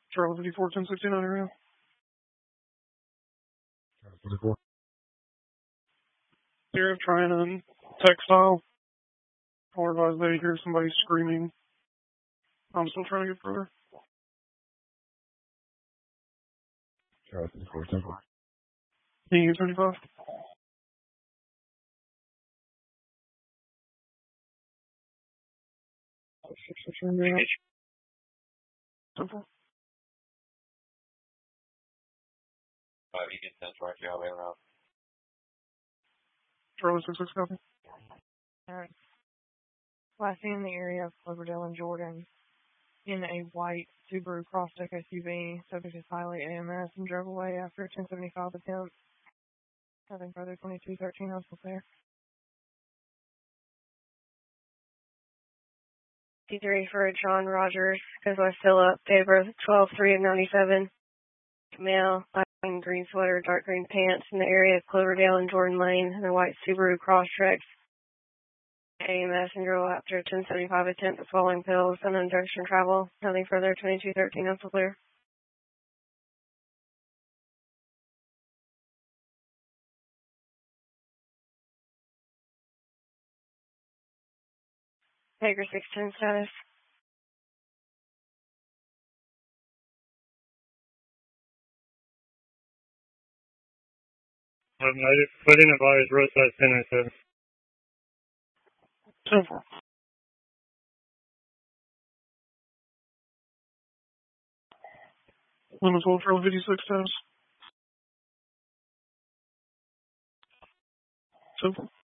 Charlie 54, 1069 area. 24. Here, trying on textile. Or advise they hear somebody screaming. I'm still trying to get further. Charlie 54, 10-4. EU 35. Simple. You can send right the other way around. Charlie 66 copy. Alright. Last seen in the area of Cloverdale and Jordan in a white Subaru Crossdeck SUV, subject is highly AMS, and drove away after a 1075 attempt. Nothing further, 2213 Hustle there. D3 for John Rogers, because I still up. Date of birth 12/3/97. Male, light green sweater, dark green pants in the area of Cloverdale and Jordan Lane, and a white Subaru Crosstrek. AMS and drove after a 1075 attempt at swallowing pills and on direction travel. Nothing further, 2213 Hustle clear. Tiger 610 status. I didn't advise roadside 1097. Simple. Limit 12, Charlie 56 status. Simple.